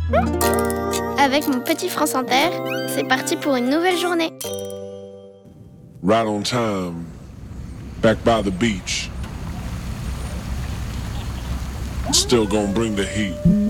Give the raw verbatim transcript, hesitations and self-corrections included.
Avec mon petit France Inter, c'est parti pour une nouvelle journée. Right on time, back by the beach. Still gonna bring the heat.